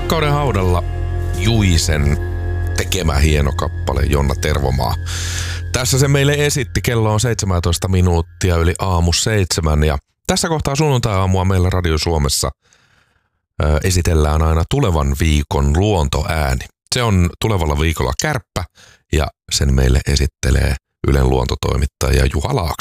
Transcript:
Rakkauden haudalla Juisen tekemä hieno kappale Jonna Tervomaa. Tässä se meille esitti, kello on 17 minuuttia yli aamu 7 ja tässä kohtaa sunnuntai-aamua meillä Radio Suomessa esitellään aina tulevan viikon luontoääni. Se on tulevalla viikolla Kärppä ja sen meille esittelee Ylen luontotoimittaja Juha Laakso.